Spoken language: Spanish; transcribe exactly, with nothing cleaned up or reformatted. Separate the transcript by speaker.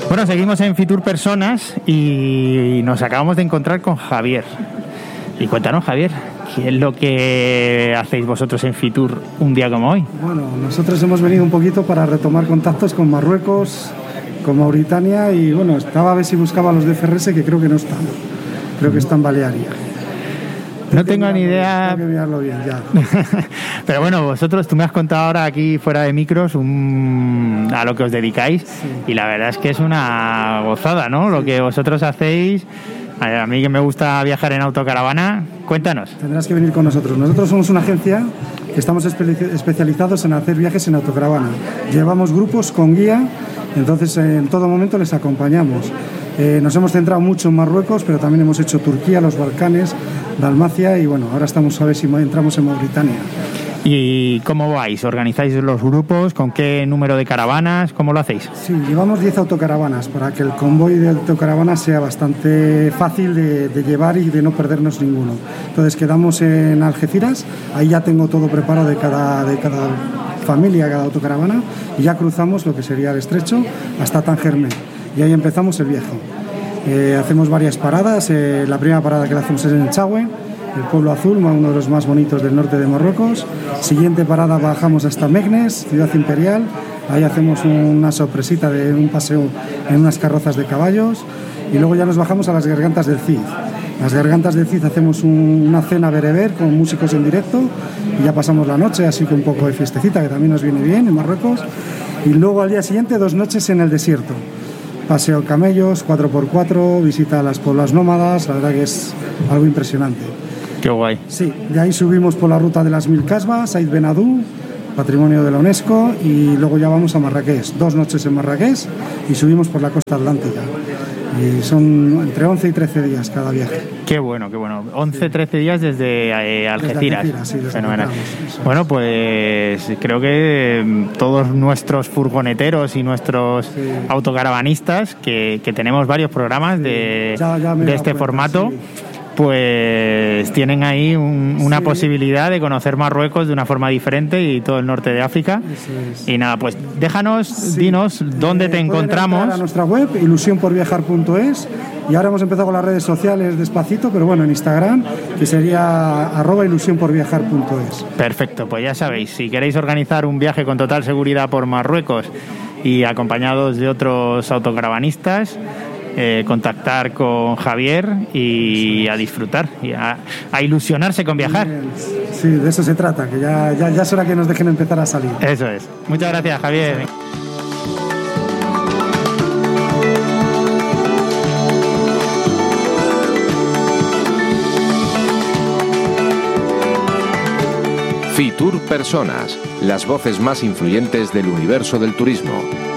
Speaker 1: Bueno, seguimos en Fitur Personas y nos acabamos de encontrar con Javier. Y cuéntanos, Javier, ¿qué es lo que hacéis vosotros en Fitur un día como hoy?
Speaker 2: Bueno, nosotros hemos venido un poquito para retomar contactos con Marruecos, con Mauritania y bueno, estaba a ver si buscaba los de F R S, que creo que no están. Creo que están en Balearia.
Speaker 1: No tengo ni idea.
Speaker 2: Tengo que mirarlo bien, ya.
Speaker 1: Pero bueno, vosotros, tú me has contado ahora aquí fuera de micros un, a lo que os dedicáis, sí. Y la verdad es que es una gozada, ¿no? Lo que vosotros hacéis. A mí que me gusta viajar en autocaravana, cuéntanos.
Speaker 2: Tendrás que venir con nosotros. Nosotros somos una agencia que estamos espe- especializados en hacer viajes en autocaravana. Llevamos grupos con guía, entonces en todo momento les acompañamos. Eh, nos hemos centrado mucho en Marruecos, pero también hemos hecho Turquía, los Balcanes, Dalmacia y bueno, ahora estamos a ver si entramos en Mauritania.
Speaker 1: ¿Y cómo vais? ¿Organizáis los grupos? ¿Con qué número de caravanas? ¿Cómo lo hacéis?
Speaker 2: Sí, llevamos diez autocaravanas para que el convoy de autocaravanas sea bastante fácil de, de llevar y de no perdernos ninguno. Entonces quedamos en Algeciras, ahí ya tengo todo preparado de cada, de cada familia, cada autocaravana, y ya cruzamos lo que sería el estrecho hasta Tangerme. Y ahí empezamos el viaje. Eh, hacemos varias paradas. Eh, la primera parada que la hacemos es en Chagüe, el pueblo azul, uno de los más bonitos del norte de Marruecos. Siguiente parada bajamos hasta Meknes, ciudad imperial. Ahí hacemos una sorpresita de un paseo en unas carrozas de caballos. Y luego ya nos bajamos a las Gargantas del Cid. Las Gargantas del Cid hacemos un, una cena bereber con músicos en directo. Y ya pasamos la noche, así que un poco de fiestecita, que también nos viene bien en Marruecos. Y luego al día siguiente dos noches en el desierto. Paseo camellos, cuatro por cuatro, visita a las pueblas nómadas, la verdad que es algo impresionante.
Speaker 1: Qué guay.
Speaker 2: Sí, de ahí subimos por la ruta de las Mil Casbas, Said Benadou, patrimonio de la UNESCO, y luego ya vamos a Marrakech, dos noches en Marrakech y subimos por la costa atlántica. Y son entre once y trece días cada viaje.
Speaker 1: Qué bueno, qué bueno. once, trece días desde eh, Algeciras.
Speaker 2: Desde Algeciras, sí, desde
Speaker 1: Fenomenal.
Speaker 2: Algeciras,
Speaker 1: bueno, pues creo que todos nuestros furgoneteros y nuestros sí. autocaravanistas, que, que tenemos varios programas de,
Speaker 2: ya, ya
Speaker 1: de este cuenta, formato, sí. pues tienen ahí un, una sí. posibilidad de conocer Marruecos de una forma diferente y todo el norte de África. Es. Y nada, pues déjanos, sí. dinos dónde eh, te encontramos.
Speaker 2: A nuestra web, ilusión por viajar punto es, y ahora hemos empezado con las redes sociales despacito, pero bueno, en Instagram, que sería arroba ilusión por viajar punto es.
Speaker 1: Perfecto, pues ya sabéis, si queréis organizar un viaje con total seguridad por Marruecos y acompañados de otros autocaravanistas, Eh, contactar con Javier y a disfrutar y a, a ilusionarse con viajar.
Speaker 2: Sí, de eso se trata, que ya, ya, ya es hora que nos dejen empezar a salir.
Speaker 1: Eso es. Muchas gracias, Javier.
Speaker 3: Fitur Personas, las voces más influyentes del universo del turismo.